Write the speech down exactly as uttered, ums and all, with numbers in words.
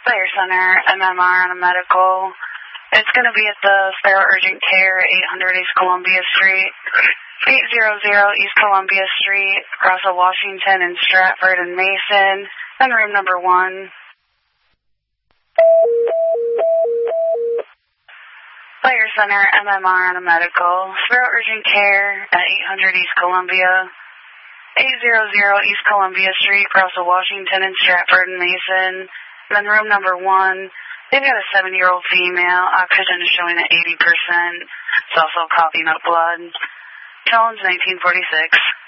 Fire Center, M M R on a medical. It's going to be at the Sparrow Urgent Care, eight hundred East Columbia Street, eight hundred East Columbia Street, across of Washington and Stratford and Mason, and room number one. Fire Center, M M R on a medical. Sparrow Urgent Care at eight hundred East Columbia, eight hundred East Columbia Street, across of Washington and Stratford and Mason, and then room number one. They've got a seven-year-old female. Oxygen is showing at eighty percent. It's also coughing up blood. Jones, nineteen forty-six.